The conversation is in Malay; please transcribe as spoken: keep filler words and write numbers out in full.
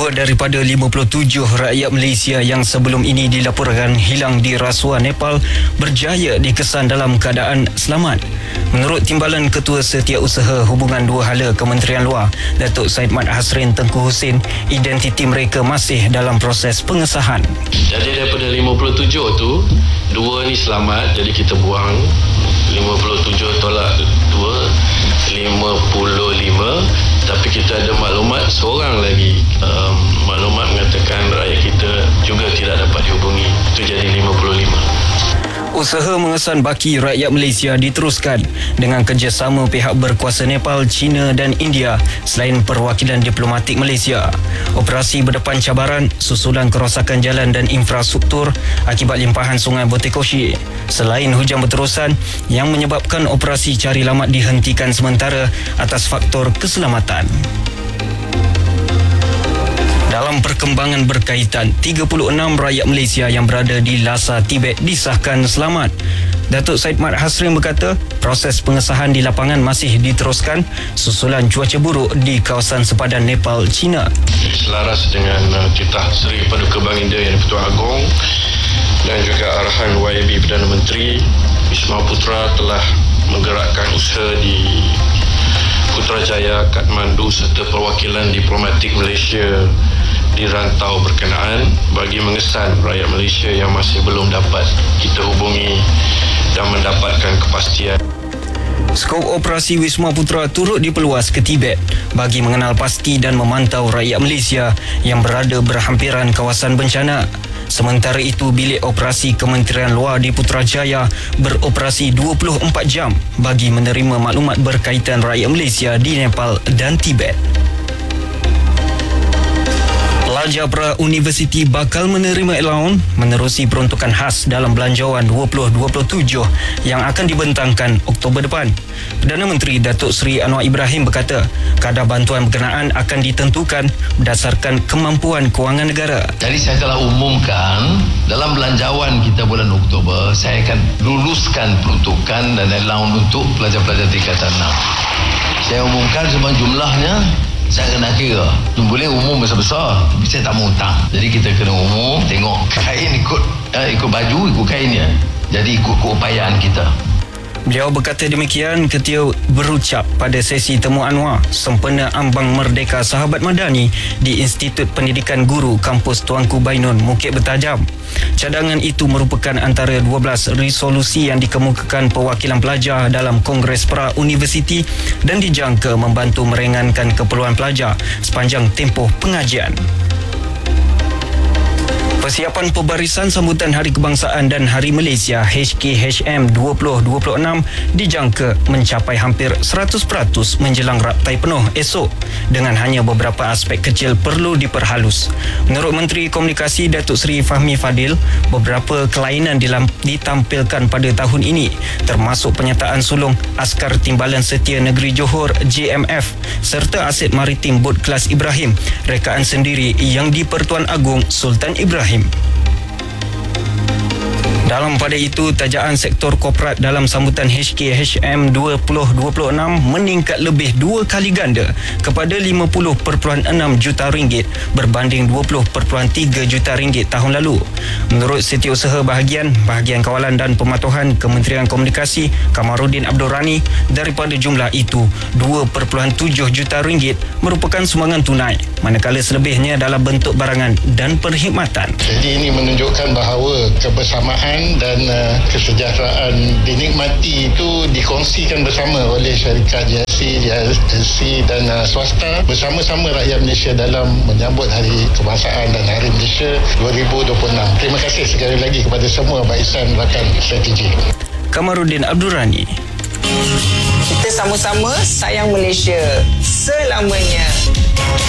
Dua daripada lima puluh tujuh rakyat Malaysia yang sebelum ini dilaporkan hilang di rasuah Nepal berjaya dikesan dalam keadaan selamat. Menurut Timbalan Ketua Setiausaha Hubungan Dua Hala Kementerian Luar, Datuk Syed Mat Hasrin Tengku Husin, identiti mereka masih dalam proses pengesahan. Jadi daripada lima puluh tujuh tu, dua ni selamat, jadi kita buang. Lima puluh tujuh tolak dua, lima puluh lima. Tapi kita ada maklumat seorang lagi, um, maklumat mengatakan rakyat kita juga tidak dapat dihubungi. Itu jadi lima puluh lima. Usaha mengesan baki rakyat Malaysia diteruskan dengan kerjasama pihak berkuasa Nepal, China dan India selain perwakilan diplomatik Malaysia. Operasi berdepan cabaran susulan kerosakan jalan dan infrastruktur akibat limpahan sungai Botekoshi. Selain hujan berterusan yang menyebabkan operasi cari lamat dihentikan sementara atas faktor keselamatan. Dalam perkembangan berkaitan, tiga puluh enam rakyat Malaysia yang berada di Lhasa, Tibet disahkan selamat. Datuk Syed Mat Hasrin berkata, proses pengesahan di lapangan masih diteruskan susulan cuaca buruk di kawasan sepadan Nepal, China. Selaras dengan uh, titah Seri Paduka Bank India Yang di-Pertuan Agong dan juga arahan Y B Perdana Menteri, Wisma Putra telah menggerakkan usaha di Putrajaya, Kathmandu serta perwakilan diplomatik Malaysia di rantau berkenaan bagi mengesan rakyat Malaysia yang masih belum dapat kita hubungi dan mendapatkan kepastian. Skop operasi Wisma Putra turut diperluas ke Tibet bagi mengenal pasti dan memantau rakyat Malaysia yang berada berhampiran kawasan bencana. Sementara itu, bilik operasi Kementerian Luar di Putrajaya beroperasi dua puluh empat jam bagi menerima maklumat berkaitan rakyat Malaysia di Nepal dan Tibet. Pelajar pra-universiti bakal menerima allowance menerusi peruntukan khas dalam Belanjawan dua ribu dua puluh tujuh yang akan dibentangkan Oktober depan. Perdana Menteri Datuk Seri Anwar Ibrahim berkata, kadar bantuan berkenaan akan ditentukan berdasarkan kemampuan kewangan negara. Jadi saya telah umumkan dalam Belanjawan kita bulan Oktober, saya akan luluskan peruntukan dan allowance untuk pelajar-pelajar tingkatan enam. Saya umumkan semua jumlahnya. Saya kena kira. Boleh umum besar-besar, tapi saya tak mau hutang. Jadi kita kena umum, tengok kain ikut eh, ikut baju, ikut kainnya. Jadi ikut keupayaan kita. Beliau berkata demikian ketika berucap pada sesi temu Anwar sempena Ambang Merdeka Sahabat Madani di Institut Pendidikan Guru Kampus Tuanku Bainun, Bukit Bertajam. Cadangan itu merupakan antara dua belas resolusi yang dikemukakan perwakilan pelajar dalam Kongres Pra-Universiti dan dijangka membantu meringankan keperluan pelajar sepanjang tempoh pengajian. Persiapan pembarisan sambutan Hari Kebangsaan dan Hari Malaysia H K H M dua ribu dua puluh enam dijangka mencapai hampir seratus peratus menjelang raptai penuh esok dengan hanya beberapa aspek kecil perlu diperhalus. Menurut Menteri Komunikasi Datuk Seri Fahmi Fadil, beberapa kelainan ditampilkan pada tahun ini termasuk penyertaan sulung Askar Timbalan Setia Negeri Johor J M F serta aset maritim bot kelas Ibrahim, rekaan sendiri yang di-Pertuan Agong Sultan Ibrahim. Dalam pada itu, tajaan sektor korporat dalam sambutan H K H M dua ribu dua puluh enam meningkat lebih dua kali ganda kepada lima puluh perpuluhan enam juta ringgit berbanding dua puluh perpuluhan tiga juta ringgit tahun lalu. Menurut Setiausaha Bahagian, Bahagian Kawalan dan Pematuhan Kementerian Komunikasi Kamarudin Abdul Rani, daripada jumlah itu dua perpuluhan tujuh juta ringgit merupakan sumbangan tunai, manakala selebihnya dalam bentuk barangan dan perkhidmatan. Jadi ini menunjukkan bahawa kebersamaan dan uh, kesejahteraan dinikmati itu dikongsikan bersama oleh syarikat J S C, J S C dan uh, swasta bersama-sama rakyat Malaysia dalam menyambut Hari Kebangsaan dan Hari Malaysia dua ribu dua puluh enam. Terima kasih sekali lagi kepada semua barisan rakan strategi. Kamarudin Abdul Rani. Kita sama-sama sayang Malaysia selamanya.